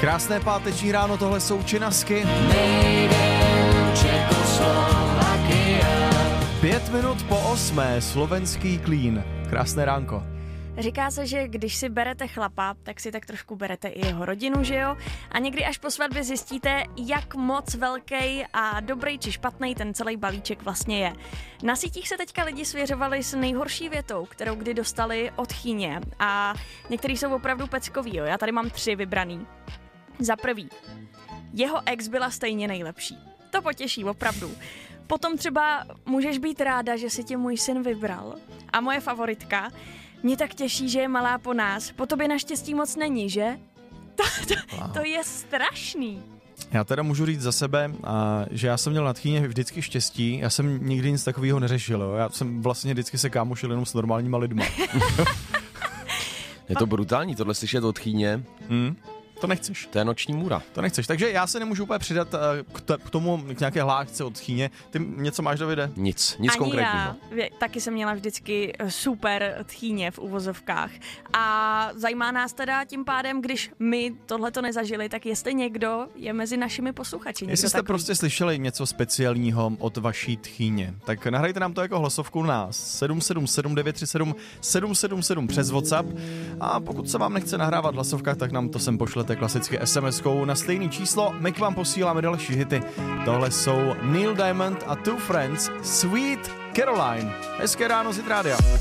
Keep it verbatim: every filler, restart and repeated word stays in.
Krásné páteční ráno, tohle jsou Činasky. Pět minut po osmé, slovenský Klín. Krásné ránko. Říká se, že když si berete chlapa, tak si tak trošku berete i jeho rodinu, že jo? A někdy až po svatbě zjistíte, jak moc velký a dobrý či špatný ten celý balíček vlastně je. Na sítích se teďka lidi svěřovali s nejhorší větou, kterou kdy dostali od chýně. A některý jsou opravdu peckový, jo? Já tady mám tři vybraný. Za prvý, jeho ex byla stejně nejlepší. To potěší, opravdu. Potom třeba můžeš být ráda, že si tě můj syn vybral. A moje favoritka, mě tak těší, že je malá po nás. Po tobě naštěstí moc není, že? To, to, wow. to je strašný. Já teda můžu říct za sebe, a, že já jsem měl na tchýně vždycky štěstí. Já jsem nikdy nic takového neřešil. Jo? Já jsem vlastně vždycky se kámošil jenom s normálníma lidma. Je to brutální tohle slyšet od tchýně. Hmm. To nechceš. To je noční můra. To nechceš. Takže já se nemůžu úplně přidat k, t- k tomu, k nějaké hlášce od tchýně. Ty něco máš, Davide? Nic. Nic Ani konkrétního. Já. Taky jsem měla vždycky super tchýně v uvozovkách. A zajímá nás teda tím pádem, když my tohleto nezažili, tak jestli někdo je mezi našimi posluchači. Jestli jste takový. prostě slyšeli něco speciálního od vaší tchýně, tak nahrajte nám to jako hlasovku na sedm sedm sedm devět tři sedm sedm sedm sedm přes WhatsApp. A pokud se vám nechce nahrávat hlasovka, tak nám to sem pošlete klasicky es em eskou na stejné číslo. My k vám posíláme další hity. Tohle jsou Neil Diamond a Two Friends, Sweet Caroline. Hezké ráno z Hit Rádia.